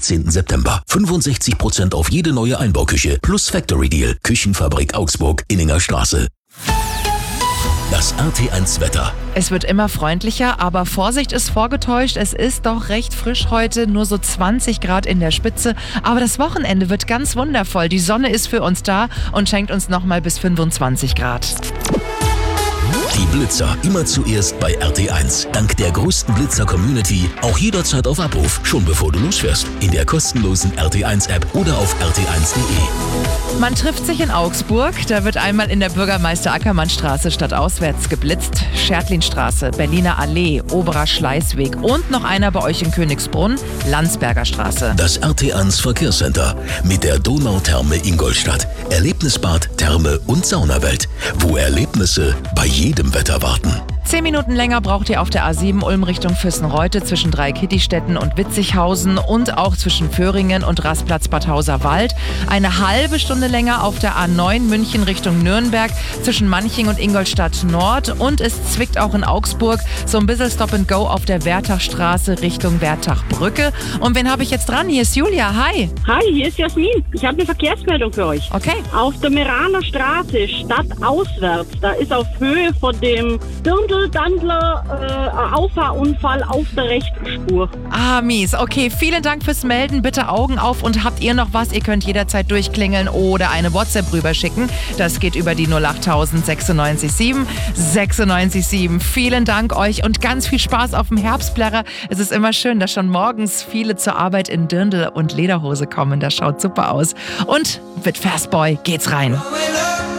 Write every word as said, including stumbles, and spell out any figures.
sechzehnten September. fünfundsechzig Prozent auf jede neue Einbauküche plus Factory Deal. Küchenfabrik Augsburg, Inninger Straße. Das R T eins Wetter. Es wird immer freundlicher, aber Vorsicht ist vorgetäuscht. Es ist doch recht frisch heute, nur so zwanzig Grad in der Spitze. Aber das Wochenende wird ganz wundervoll. Die Sonne ist für uns da und schenkt uns nochmal bis fünfundzwanzig Grad. Die Blitzer immer zuerst bei R T eins. Dank der größten Blitzer-Community auch jederzeit auf Abruf, schon bevor du losfährst. In der kostenlosen R T eins App oder auf r t eins punkt de. Man trifft sich in Augsburg. Da wird einmal in der Bürgermeister-Ackermann-Straße stadtauswärts geblitzt. Schertlinstraße, Berliner Allee, Oberer Schleißweg und noch einer bei euch in Königsbrunn, Landsberger Straße. Das R T eins Verkehrscenter mit der Donautherme Ingolstadt. Erlebnisbad, Therme und Saunawelt, wo Erlebnisse bei jedem Wetter warten. Zehn Minuten länger braucht ihr auf der A sieben Ulm Richtung Füssenreute zwischen Dreikitti-Städten und Witzighausen und auch zwischen Föhringen und Rastplatz Bad Hauser-Wald. Eine halbe Stunde länger auf der A neun München Richtung Nürnberg zwischen Manching und Ingolstadt Nord. Und es zwickt auch in Augsburg so ein bisschen Stop and Go auf der Wertachstraße Richtung Wertachbrücke. Und wen habe ich jetzt dran? Hier ist Julia. Hi. Hi, hier ist Jasmin. Ich habe eine Verkehrsmeldung für euch. Okay. Auf der Meraner Straße, stadtauswärts, da ist auf Höhe von dem Dirndl-Dandler äh, Auffahrunfall auf der rechten Spur. Ah, mies. Okay, vielen Dank fürs Melden. Bitte Augen auf und habt ihr noch was? Ihr könnt jederzeit durchklingeln oder eine WhatsApp rüberschicken. Das geht über die null acht tausend sechsundneunzig sieben sechsundneunzig sieben. Vielen Dank euch und ganz viel Spaß auf dem Herbstplärrer. Es ist immer schön, dass schon morgens viele zur Arbeit in Dirndl und Lederhose kommen. Das schaut super aus. Und mit Fastboy geht's rein.